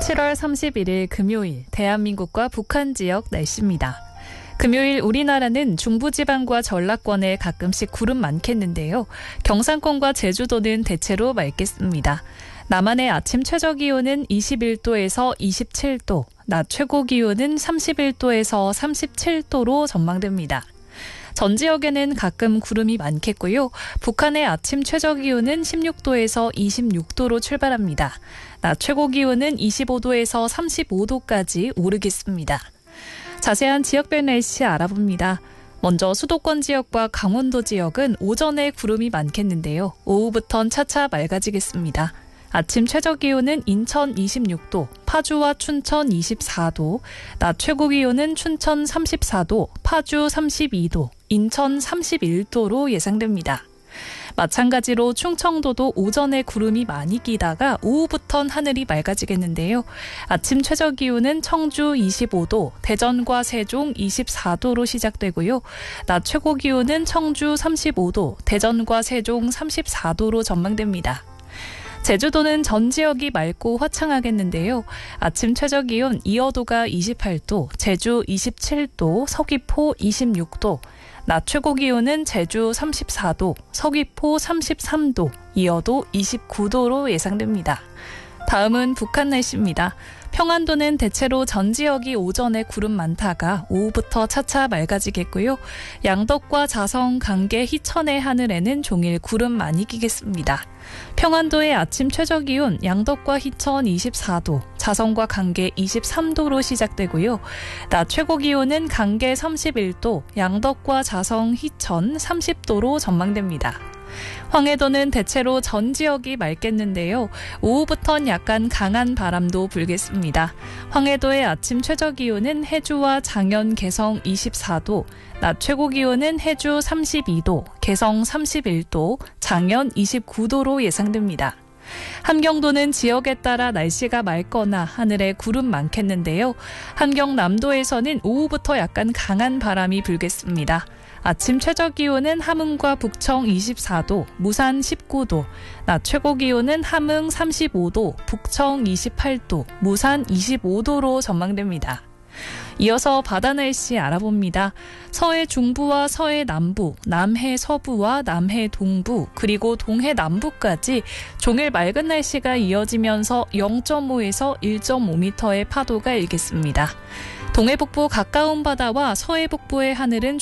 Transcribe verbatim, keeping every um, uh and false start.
칠월 삼십일일 금요일 대한민국과 북한 지역 날씨입니다. 금요일 우리나라는 중부지방과 전라권에 가끔씩 구름 많겠는데요. 경상권과 제주도는 대체로 맑겠습니다. 남한의 아침 최저기온은 이십일도에서 이십칠도, 낮 최고기온은 삼십일도에서 삼십칠도로 전망됩니다. 전 지역에는 가끔 구름이 많겠고요. 북한의 아침 최저기온은 십육도에서 이십육도로 출발합니다. 낮 최고기온은 이십오도에서 삼십오도까지 오르겠습니다. 자세한 지역별 날씨 알아봅니다. 먼저 수도권 지역과 강원도 지역은 오전에 구름이 많겠는데요. 오후부턴 차차 맑아지겠습니다. 아침 최저기온은 인천 이십육도, 파주와 춘천 이십사도, 낮 최고기온은 춘천 삼십사도, 파주 삼십이도, 인천 삼십일도로 예상됩니다. 마찬가지로 충청도도 오전에 구름이 많이 끼다가 오후부턴 하늘이 맑아지겠는데요. 아침 최저기온은 청주 이십오도, 대전과 세종 이십사도로 시작되고요. 낮 최고기온은 청주 삼십오도, 대전과 세종 삼십사도로 전망됩니다. 제주도는 전 지역이 맑고 화창하겠는데요. 아침 최저기온 이어도가 이십팔도, 제주 이십칠도, 서귀포 이십육도, 낮 최고기온은 제주 삼십사도, 서귀포 삼십삼도, 이어도 이십구도로 예상됩니다. 다음은 북한 날씨입니다. 평안도는 대체로 전 지역이 오전에 구름 많다가 오후부터 차차 맑아지겠고요. 양덕과 자성, 강계, 희천의 하늘에는 종일 구름 많이 끼겠습니다. 평안도의 아침 최저기온 양덕과 희천 이십사도, 자성과 강계 이십삼도로 시작되고요. 낮 최고기온은 강계 삼십일도, 양덕과 자성, 희천 삼십도로 전망됩니다. 황해도는 대체로 전 지역이 맑겠는데요. 오후부턴 약간 강한 바람도 불겠습니다. 황해도의 아침 최저기온은 해주와 장현, 개성 이십사도, 낮 최고기온은 해주 삼십이도, 개성 삼십일도, 장현 이십구도로 예상됩니다. 함경도는 지역에 따라 날씨가 맑거나 하늘에 구름 많겠는데요. 함경남도에서는 오후부터 약간 강한 바람이 불겠습니다. 아침 최저기온은 함흥과 북청 이십사도, 무산 십구도, 낮 최고기온은 함흥 삼십오도, 북청 이십팔도, 무산 이십오도로 전망됩니다. 이어서 바다 날씨 알아봅니다. 서해 중부와 서해 남부, 남해 서부와 남해 동부, 그리고 동해 남부까지 종일 맑은 날씨가 이어지면서 영점오에서 일점오 미터의 파도가 일겠습니다. 동해 북부 가까운 바다와 서해 북부의 하늘은